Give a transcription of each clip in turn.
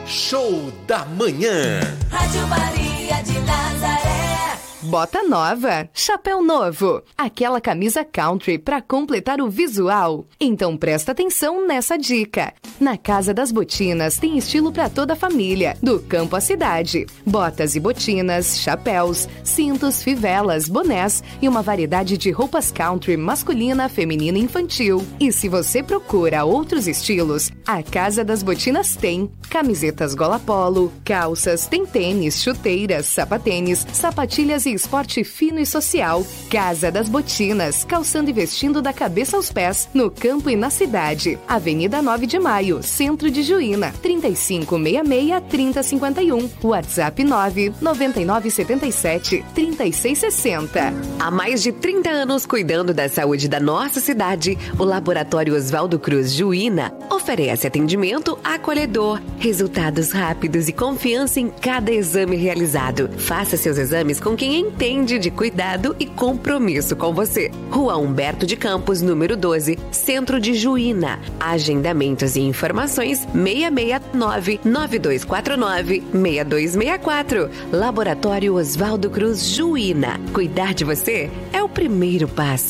Show da Manhã. Rádio Maria de Nazaré. Bota nova, chapéu novo, aquela camisa country para completar o visual. Então presta atenção nessa dica. Na Casa das Botinas tem estilo para toda a família, do campo à cidade. Botas e botinas, chapéus, cintos, fivelas, bonés e uma variedade de roupas country masculina, feminina e infantil. E se você procura outros estilos, a Casa das Botinas tem camisetas gola polo, calças, tem tênis, chuteiras, sapatênis, sapatilhas e esporte fino e social. Casa das Botinas, calçando e vestindo da cabeça aos pés, no campo e na cidade. Avenida 9 de Maio, Centro de Juína, 3566-3051. WhatsApp 99977-3660. Há mais de 30 anos cuidando da saúde da nossa cidade, o Laboratório Oswaldo Cruz Juína oferece atendimento acolhedor, resultados rápidos e confiança em cada exame realizado. Faça seus exames com quem entende de cuidado e compromisso com você. Rua Humberto de Campos, número 12, Centro de Juína. Agendamentos e informações 669-9249-6264. Laboratório Oswaldo Cruz Juína. Cuidar de você é o primeiro passo.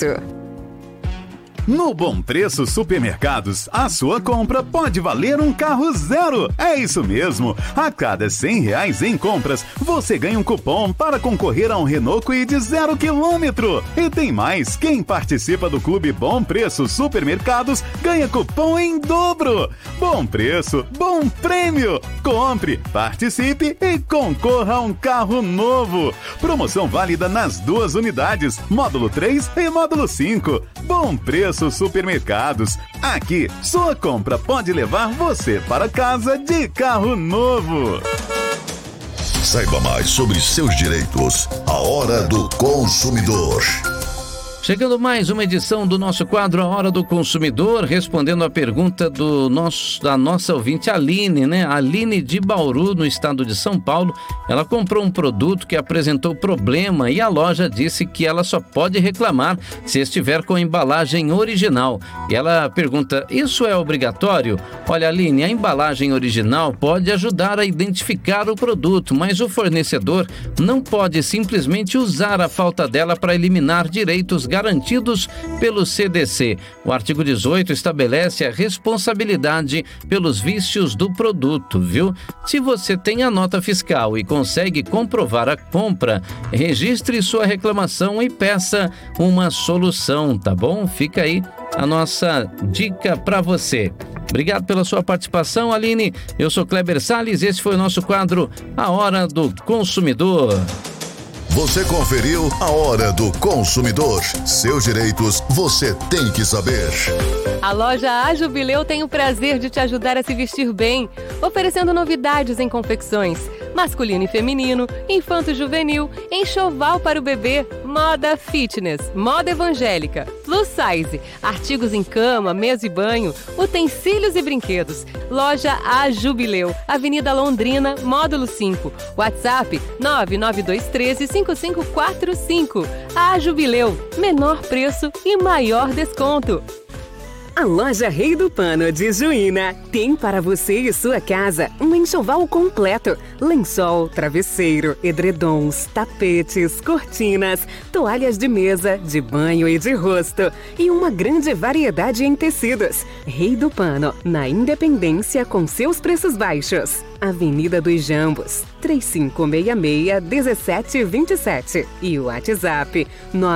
No Bom Preço Supermercados, a sua compra pode valer um carro zero. É isso mesmo. A cada R$100 em compras, você ganha um cupom para concorrer a um Renault Kwid 0 km. E tem mais, quem participa do Clube Bom Preço Supermercados ganha cupom em dobro. Bom preço, bom prêmio. Compre, participe e concorra a um carro novo. Promoção válida nas 2 unidades, módulo 3 e módulo 5. Bom Preço Supermercados. Aqui, sua compra pode levar você para casa de carro novo. Saiba mais sobre seus direitos. A Hora do Consumidor. Chegando mais uma edição do nosso quadro A Hora do Consumidor, respondendo a pergunta da nossa ouvinte Aline, né? Aline de Bauru, no estado de São Paulo. Ela comprou um produto que apresentou problema e a loja disse que ela só pode reclamar se estiver com a embalagem original. E ela pergunta, isso é obrigatório? Olha, Aline, a embalagem original pode ajudar a identificar o produto, mas o fornecedor não pode simplesmente usar a falta dela para eliminar direitos garantidos pelo CDC. O artigo 18 estabelece a responsabilidade pelos vícios do produto, viu? Se você tem a nota fiscal e consegue comprovar a compra, registre sua reclamação e peça uma solução, tá bom? Fica aí a nossa dica para você. Obrigado pela sua participação, Aline. Eu sou Kleber Salles, esse foi o nosso quadro A Hora do Consumidor. Você conferiu A Hora do Consumidor. Seus direitos você tem que saber. A loja A Jubileu tem o prazer de te ajudar a se vestir bem, oferecendo novidades em confecções, masculino e feminino, infanto-juvenil, enxoval para o bebê, moda fitness, moda evangélica, plus size, artigos em cama, mesa e banho, utensílios e brinquedos. Loja A Jubileu, Avenida Londrina, Módulo 5, WhatsApp 99213-5545. A Jubileu, menor preço e maior desconto. A loja Rei do Pano de Juína tem para você e sua casa um enxoval completo. Lençol, travesseiro, edredons, tapetes, cortinas, toalhas de mesa, de banho e de rosto. E uma grande variedade em tecidos. Rei do Pano, na Independência com seus preços baixos. Avenida dos Jambos, 3566-1727. E o WhatsApp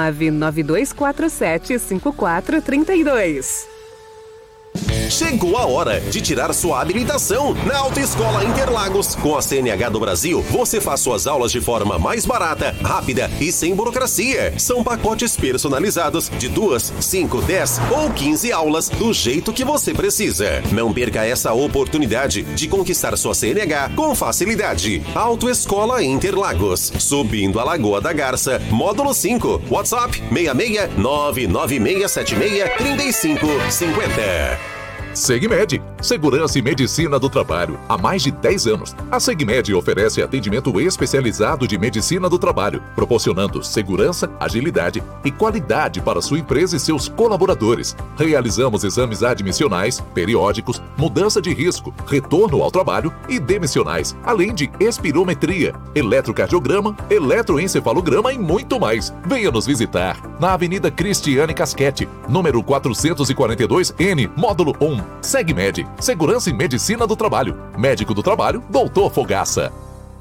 992475432. Chegou a hora de tirar sua habilitação na Autoescola Interlagos. Com a CNH do Brasil, você faz suas aulas de forma mais barata, rápida e sem burocracia. São pacotes personalizados de 2, 5, 10 ou 15 aulas do jeito que você precisa. Não perca essa oportunidade de conquistar sua CNH com facilidade. Autoescola Interlagos, subindo a Lagoa da Garça, módulo 5. WhatsApp 66 99676 3550. Segmed, segurança e medicina do trabalho há mais de 10 anos. A Segmed oferece atendimento especializado de medicina do trabalho, proporcionando segurança, agilidade e qualidade para sua empresa e seus colaboradores. Realizamos exames admissionais, periódicos, mudança de risco, retorno ao trabalho e demissionais, além de espirometria, eletrocardiograma, eletroencefalograma e muito mais. Venha nos visitar na Avenida Cristiane Casquete, número 442N, módulo 1. Segmed, segurança e medicina do trabalho. Médico do trabalho, Dr. Fogaça.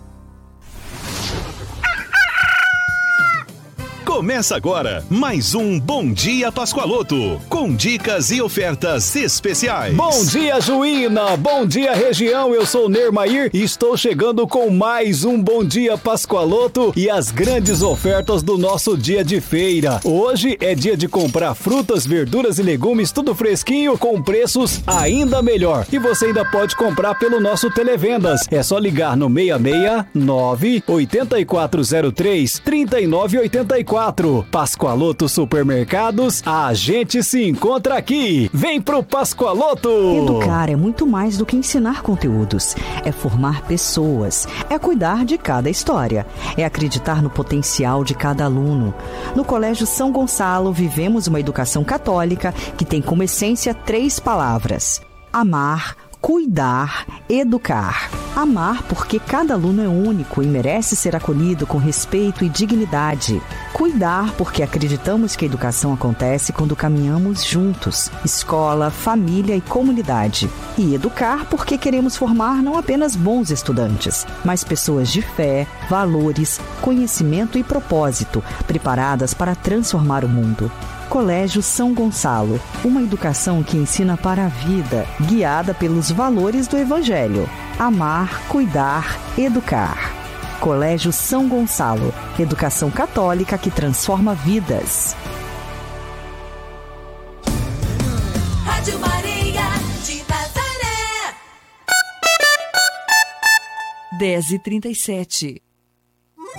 Começa agora mais um Bom Dia Pascoaloto, com dicas e ofertas especiais. Bom dia, Juína! Bom dia, região! Eu sou o Nermair e estou chegando com mais um Bom Dia Pascoaloto e as grandes ofertas do nosso dia de feira. Hoje é dia de comprar frutas, verduras e legumes, tudo fresquinho, com preços ainda melhor. E você ainda pode comprar pelo nosso Televendas. É só ligar no 669 8403 3984. Pascoaloto Supermercados, a gente se encontra aqui. Vem pro Pascoaloto! Educar é muito mais do que ensinar conteúdos. É formar pessoas. É cuidar de cada história. É acreditar no potencial de cada aluno. No Colégio São Gonçalo, vivemos uma educação católica que tem como essência 3 palavras: amar, cuidar, educar. Amar porque cada aluno é único e merece ser acolhido com respeito e dignidade. Cuidar porque acreditamos que a educação acontece quando caminhamos juntos, escola, família e comunidade. E educar porque queremos formar não apenas bons estudantes, mas pessoas de fé, valores, conhecimento e propósito, preparadas para transformar o mundo. Colégio São Gonçalo, uma educação que ensina para a vida, guiada pelos valores do Evangelho. Amar, cuidar, educar. Colégio São Gonçalo, educação católica que transforma vidas. Rádio Maria de Nazaré. 10h37.